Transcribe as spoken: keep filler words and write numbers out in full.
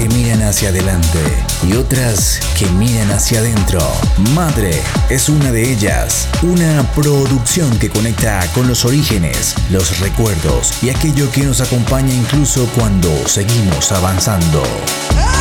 que miran hacia adelante y otras que miran hacia adentro. Madre es una de ellas, una producción que conecta con los orígenes, los recuerdos y aquello que nos acompaña incluso cuando seguimos avanzando.